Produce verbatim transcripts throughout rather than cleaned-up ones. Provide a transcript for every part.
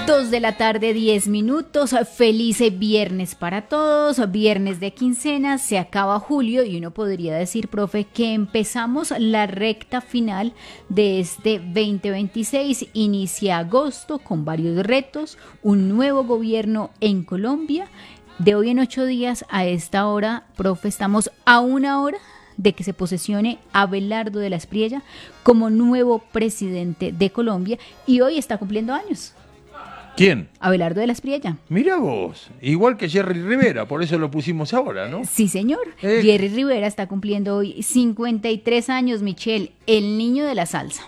Dos de la tarde, diez minutos. Feliz viernes para todos. Viernes de quincena, se acaba julio y uno podría decir, profe, que empezamos la recta final de este veinte veintiséis. Inicia agosto con varios retos, un nuevo gobierno en Colombia. De hoy en ocho días a esta hora, profe, estamos a una hora de que se posesione Abelardo de la Espriella como nuevo presidente de Colombia y hoy está cumpliendo años. ¿Quién? Abelardo de la Espriella. Mira vos, igual que Jerry Rivera, por eso lo pusimos ahora, ¿no? Sí, señor. Eh. Jerry Rivera está cumpliendo hoy cincuenta y tres años, Michelle, el niño de la salsa.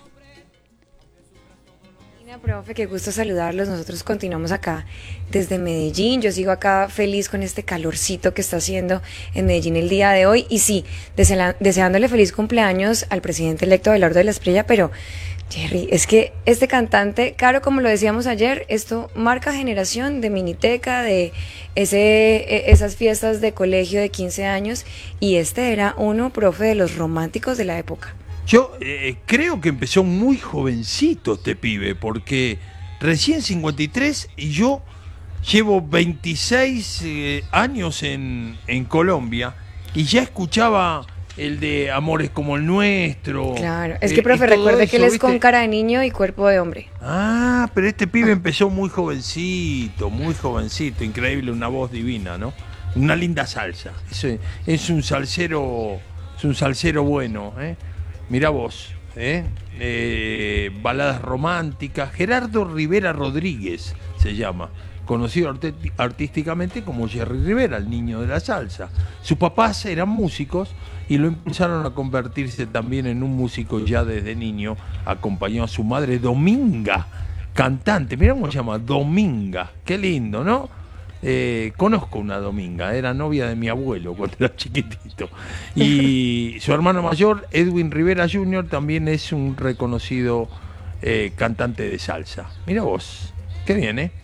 Profe, qué gusto saludarlos. Nosotros continuamos acá desde Medellín. Yo sigo acá feliz con este calorcito que está haciendo en Medellín el día de hoy. Y sí, desea- deseándole feliz cumpleaños al presidente electo Abelardo de la Espriella, pero Jerry, es que este cantante, claro, como lo decíamos ayer, esto marca generación de miniteca, de ese, esas fiestas de colegio de quince años, y este era uno, profe, de los románticos de la época. Yo eh, creo que empezó muy jovencito este pibe, porque recién cincuenta y tres y yo llevo veintiséis eh, años en, en Colombia y ya escuchaba el de Amores como el Nuestro. Claro, es eh, que, profe, y todo recuerde eso, que él es ¿viste? con cara de niño y cuerpo de hombre. Ah, pero este pibe empezó muy jovencito, muy jovencito, increíble, una voz divina, ¿no? Una linda salsa. Es, es un salsero, es un salsero bueno, ¿eh? Mirá vos, ¿eh? Eh, baladas románticas. Gerardo Rivera Rodríguez se llama, conocido art- artísticamente como Jerry Rivera, el niño de la salsa. Sus papás eran músicos y lo empezaron a convertirse también en un músico ya desde niño. Acompañó a su madre Dominga, cantante. Mirá cómo se llama, Dominga. Qué lindo, ¿no? Eh, conozco una Dominga, era novia de mi abuelo cuando era chiquitito. Y su hermano mayor, Edwin Rivera junior, también es un reconocido eh, cantante de salsa. Mira vos, qué bien, ¿eh?